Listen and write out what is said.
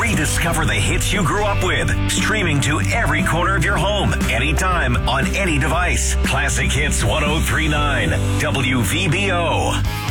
Rediscover the hits you grew up with. Streaming to every corner of your home, anytime, on any device. Classic Hits 1039, WVBO.